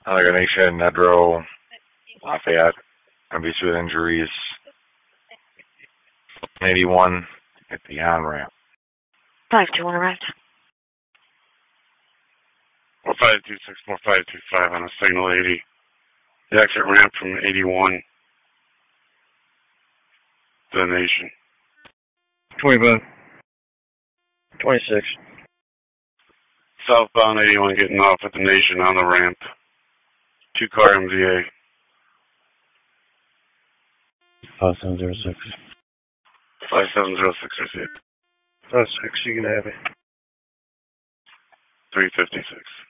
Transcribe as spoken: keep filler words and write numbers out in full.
Like Nation, Nedro, Lafayette, M B C with injuries. eighty-one at the on ramp. five two one arrived. four five two six four five two five on a signal eighty. The exit ramp from eighty-one. The Nation. twenty-five. twenty-six. Southbound eighty-one getting off at the Nation on the ramp. Two car M V A. five seven zero six. five seven zero six received. Oh, six, you can have it. three fifty-six.